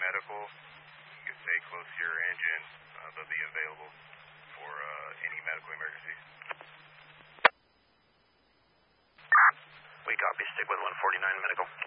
medical. You can stay close to your engine. They'll be available for any medical emergencies. We copy. Stick with 149 medical.